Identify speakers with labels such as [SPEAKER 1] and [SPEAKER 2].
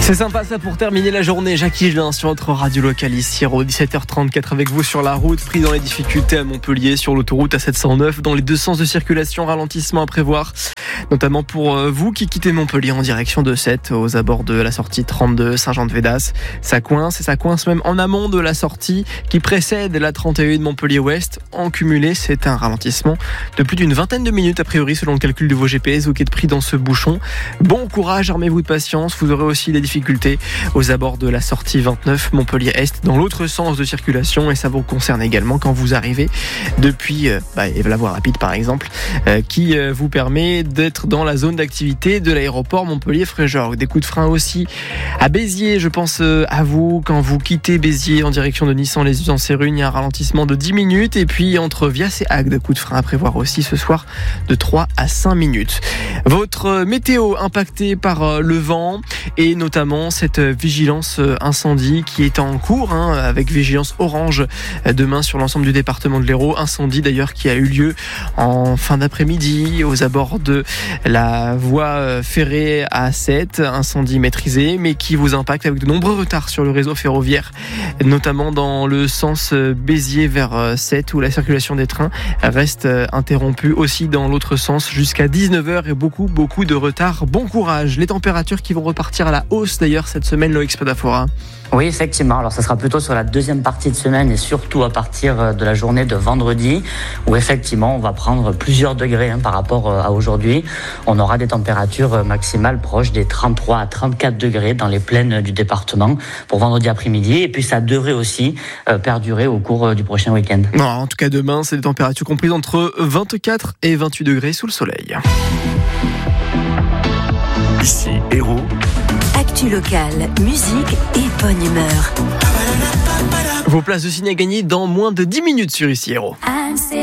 [SPEAKER 1] C'est sympa ça pour terminer la journée. Jacques Higelin sur notre radio locale ici, 17h34 avec vous sur la route, pris dans les difficultés à Montpellier, sur l'autoroute A709, dans les deux sens de circulation, ralentissement à prévoir, notamment pour vous qui quittez Montpellier en direction de Sète, aux abords de la sortie 32 Saint-Jean-de-Védas. Ça coince même en amont de la sortie qui précède la 31 de Montpellier-Ouest. En cumulé, c'est un ralentissement de plus d'une vingtaine de minutes a priori selon le calcul de vos GPS. Vous qui êtes pris dans ce bouchon, bon courage, armez-vous de patience. Vous aurez aussi des difficultés aux abords de la sortie 29 Montpellier-Est dans l'autre sens de circulation, et ça vous concerne également quand vous arrivez depuis la voie rapide par exemple, qui vous permet d'être dans la zone d'activité de l'aéroport Montpellier-Fréjord. Des coups de frein aussi à Béziers, je pense à vous quand vous quittez Béziers en direction de Nissan-les-Usancières-Rugne, il y a un ralentissement de 10 minutes, et puis entre Vias et Agde, coups de frein à prévoir aussi ce soir de 3 à 5 minutes. Votre météo impactée par le vent et notamment cette vigilance incendie qui est en cours, avec vigilance orange demain sur l'ensemble du département de l'Hérault. Incendie d'ailleurs qui a eu lieu en fin d'après-midi aux abords de la voie ferrée à Sète. Incendie maîtrisé mais qui vous impacte avec de nombreux retards sur le réseau ferroviaire, notamment dans le sens Béziers vers Sète où la circulation des trains reste interrompue aussi dans l'autre sens jusqu'à 19h et beaucoup de retard. Bon courage. Les températures qui vont repartir à la hausse d'ailleurs cette semaine, Loïc Spadafora.
[SPEAKER 2] Oui, effectivement. Alors, ça sera plutôt sur la deuxième partie de semaine et surtout à partir de la journée de vendredi où effectivement, on va prendre plusieurs degrés par rapport à aujourd'hui. On aura des températures maximales proches des 33 à 34 degrés dans les plaines du département pour vendredi après-midi. Et puis, ça devrait aussi perdurer au cours du prochain week-end.
[SPEAKER 1] Non, en tout cas, demain, c'est des températures comprises entre 24 et 28 degrés sous le soleil.
[SPEAKER 3] Ici, Hérault.
[SPEAKER 4] Actu locale, musique et bonne humeur.
[SPEAKER 1] Vos places de ciné à gagner dans moins de 10 minutes sur Ici Hérault.